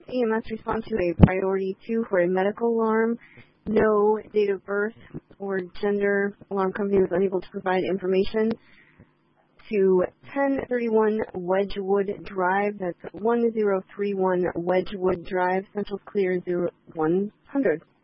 EMS respond to a priority 2 for a medical alarm. No date of birth or gender. Alarm company was unable to provide information. To 1031 Wedgewood Drive. That's 1031 Wedgewood Drive. Central's clear 0100.